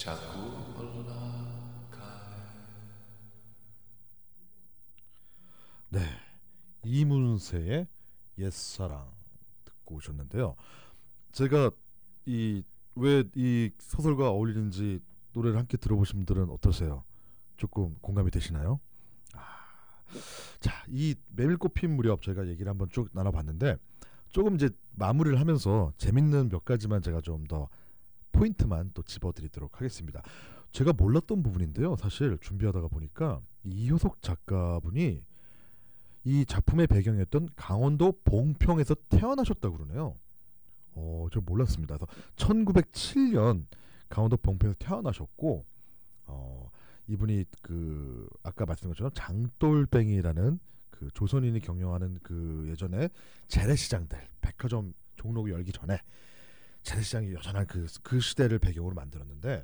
자꾸 올라가네. 네, 이문세의 옛사랑 듣고 오셨는데요. 제가 왜 이 소설과 어울리는지 노래를 함께 들어보신 분들은 어떠세요? 조금 공감이 되시나요? 아, 자, 이 메밀꽃 핀 무렵 저희가 얘기를 한번 쭉 나눠봤는데 조금 이제 마무리를 하면서 재밌는 몇 가지만 제가 좀 더 포인트만 또 집어드리도록 하겠습니다. 제가 몰랐던 부분인데요. 사실 준비하다가 보니까 이효석 작가분이 이 작품의 배경이었던 강원도 봉평에서 태어나셨다고 그러네요. 저 몰랐습니다. 그래서 1907년 강원도 봉평에서 태어나셨고, 이분이 그 아까 말씀드린 것처럼 장돌뱅이라는 그 조선인이 경영하는 그 예전에 재래시장들, 백화점 종로구 열기 전에 재래시장이 여전한 그 시대를 배경으로 만들었는데,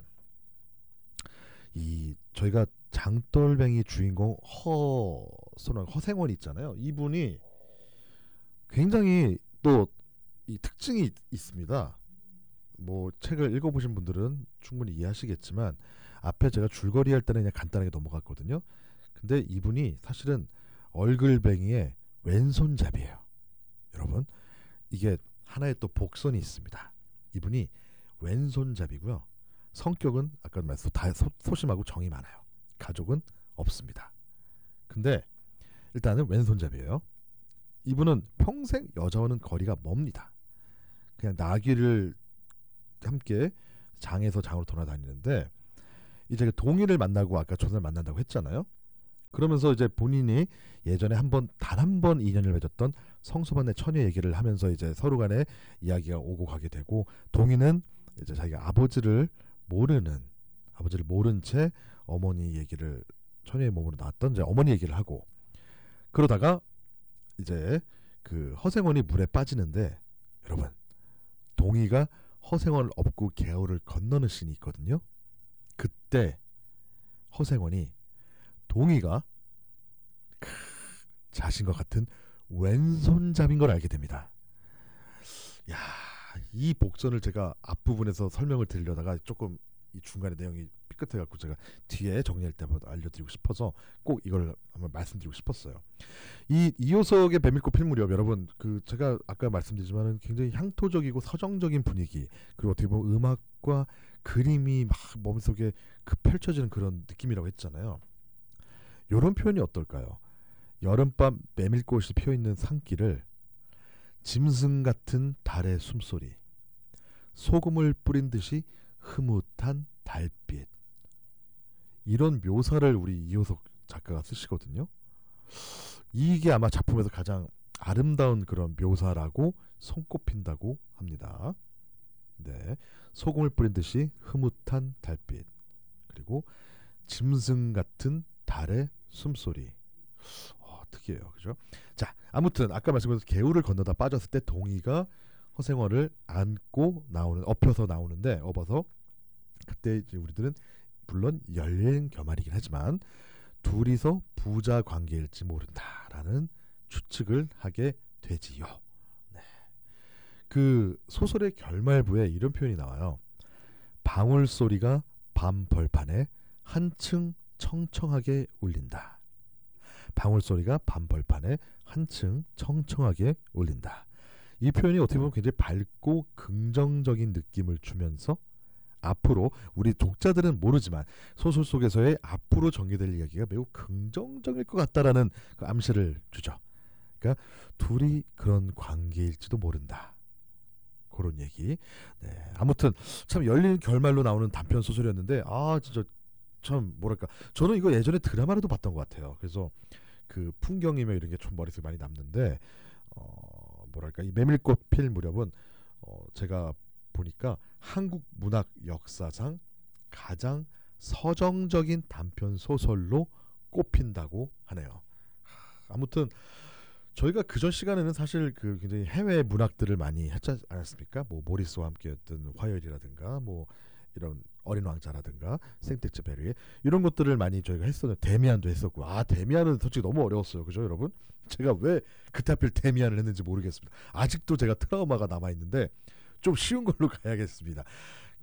이 저희가 장돌뱅이 주인공 허생원 있잖아요. 이분이 굉장히 또 이 특징이 있습니다. 뭐 책을 읽어보신 분들은 충분히 이해하시겠지만 앞에 제가 줄거리 할 때는 그냥 간단하게 넘어갔거든요. 근데 이분이 사실은 얼굴뱅이의 왼손잡이에요. 여러분, 이게 하나의 또 복선이 있습니다. 이분이 왼손잡이고요. 성격은 아까 말씀 다 소심하고 정이 많아요. 가족은 없습니다. 근데 일단은 왼손잡이에요. 이분은 평생 여자와는 거리가 멉니다. 그냥 나귀를 함께 장에서 장으로 돌아다니는데, 이제 동의를 만나고 아까 조선을 만난다고 했잖아요. 그러면서 이제 본인이 예전에 단 한 번 인연을 맺었던 성소반의 처녀 얘기를 하면서 이제 서로 간에 이야기가 오고 가게 되고, 동의는 이제 자기가 아버지를 모른 채 어머니 얘기를, 처녀의 몸으로 나왔던 이제 어머니 얘기를 하고, 그러다가 이제 그 허생원이 물에 빠지는데, 여러분, 동의가 허생원을 업고 개울을 건너는 씬이 있거든요. 그때 허생원이 동의가 자신과 같은 왼손잡인 걸 알게 됩니다. 야, 이 복선을 제가 앞부분에서 설명을 드리려다가 조금 이 중간에 내용이 삐끗해갖고 제가 뒤에 정리할 때마다 알려드리고 싶어서 꼭 이걸 한번 말씀드리고 싶었어요. 이 이효석의 메밀꽃 필 무렵, 여러분, 그 제가 아까 말씀드리지만은 굉장히 향토적이고 서정적인 분위기, 그리고 어떻게 보면 음악과 그림이 막 머릿속에 펼쳐지는 그런 느낌이라고 했잖아요. 이런 표현이 어떨까요? 여름밤 메밀꽃이 피어있는 산길을 짐승 같은 달의 숨소리, 소금을 뿌린 듯이 흐뭇한 달빛, 이런 묘사를 우리 이효석 작가가 쓰시거든요. 이게 아마 작품에서 가장 아름다운 그런 묘사라고 손꼽힌다고 합니다. 네, 소금을 뿌린 듯이 흐뭇한 달빛, 그리고 짐승 같은 달의 숨소리. 특이해요, 그죠? 자, 아무튼 아까 말씀드린 개울을 건너다 빠졌을 때 동의가 허생원을 안고 엎어서 나오는데, 그때 이제 우리들은 물론 열린 겸할이긴 하지만 둘이서 부자 관계일지 모른다라는 추측을 하게 되지요. 네. 그 소설의 결말부에 이런 표현이 나와요. 방울 소리가 밤 벌판에 한층 청청하게 울린다. 방울 소리가 밤 벌판에 한층 청청하게 울린다. 이 표현이 어떻게 보면 굉장히 밝고 긍정적인 느낌을 주면서 앞으로 우리 독자들은 모르지만 소설 속에서의 앞으로 전개될 이야기가 매우 긍정적일 것 같다라는 그 암시를 주죠. 그러니까 둘이 그런 관계일지도 모른다. 그런 얘기. 네, 아무튼 참 열린 결말로 나오는 단편 소설이었는데, 진짜 참 뭐랄까, 저는 이거 예전에 드라마로도 봤던 것 같아요. 그래서 그 풍경이며 이런 게 좀 머릿속에 많이 남는데, 뭐랄까, 이 메밀꽃 필 무렵은 제가 보니까 한국 문학 역사상 가장 서정적인 단편 소설로 꼽힌다고 하네요. 아무튼 저희가 그전 시간에는 사실 그 굉장히 해외 문학들을 많이 했지 않았습니까? 뭐 모리스와 함께했던 화요일이라든가, 뭐 이런 어린 왕자라든가, 생텍쥐페리, 이런 것들을 많이 저희가 했었는데, 데미안도 했었고, 데미안은 솔직히 너무 어려웠어요, 그죠, 여러분? 제가 왜 그때 하필 데미안을 했는지 모르겠습니다. 아직도 제가 트라우마가 남아 있는데 좀 쉬운 걸로 가야겠습니다.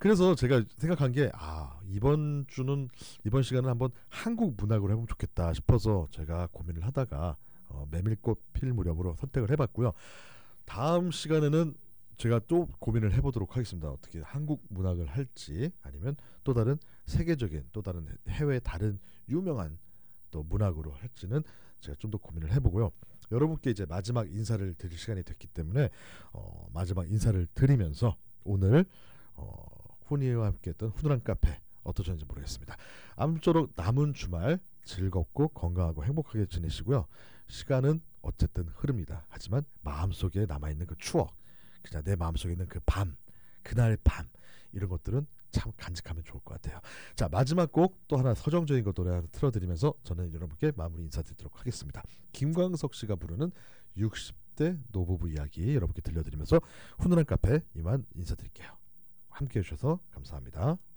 그래서 제가 생각한 게 이번 시간은 한번 한국 문학으로 해보면 좋겠다 싶어서 제가 고민을 하다가 메밀꽃 필 무렵으로 선택을 해봤고요. 다음 시간에는 제가 또 고민을 해보도록 하겠습니다. 어떻게 한국 문학을 할지 아니면 또 다른 세계적인 또 다른 해외 다른 유명한 또 문학으로 할지는 제가 좀 더 고민을 해보고요. 여러분께 이제 마지막 인사를 드릴 시간이 됐기 때문에 마지막 인사를 드리면서 오늘 훈이와 함께했던 훈훈한 카페 어떠셨는지 모르겠습니다. 아무쪼록 남은 주말 즐겁고 건강하고 행복하게 지내시고요. 시간은 어쨌든 흐릅니다. 하지만 마음속에 남아있는 그 추억, 그냥 내 마음속에 있는 그 밤, 그날의 밤 이런 것들은 참 간직하면 좋을 것 같아요. 자, 마지막 곡 또 하나 서정적인 것 노래 하나 틀어드리면서 저는 여러분께 마무리 인사드리도록 하겠습니다. 김광석 씨가 부르는 60대 노부부 이야기 여러분께 들려드리면서 훈훈한 카페 이만 인사드릴게요. 함께해 주셔서 감사합니다.